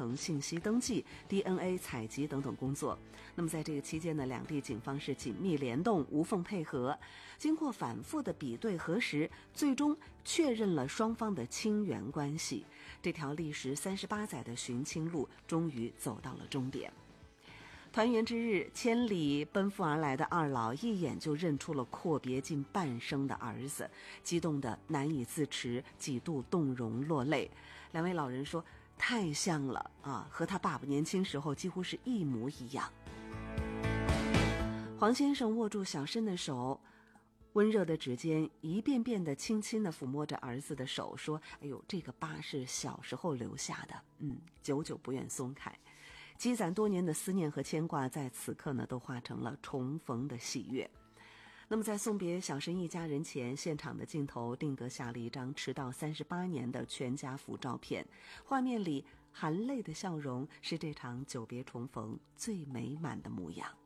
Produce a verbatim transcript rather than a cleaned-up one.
成信息登记、D N A 采集等等工作。那么在这个期间呢，两地警方是紧密联动，无缝配合，经过反复的比对核实，最终确认了双方的亲缘关系。这条历时三十八载的寻亲路终于走到了终点。团圆之日，千里奔赴而来的二老一眼就认出了阔别近半生的儿子，激动得难以自持，几度动容落泪。两位老人说，太像了啊，和他爸爸年轻时候几乎是一模一样。黄先生握住小申的手，温热的指尖一遍遍地轻轻地抚摸着儿子的手，说，哎呦，这个疤是小时候留下的，嗯，久久不愿松开。积攒多年的思念和牵挂，在此刻呢，都化成了重逢的喜悦。那么在送别小申一家人前，现场的镜头定格下了一张迟到三十八年的全家福照片，画面里含泪的笑容是这场久别重逢最美满的模样。